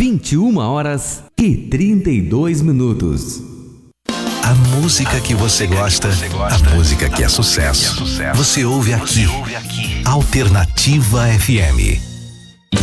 21h32. A música que você gosta, a música que é sucesso. Você ouve aqui. Alternativa FM.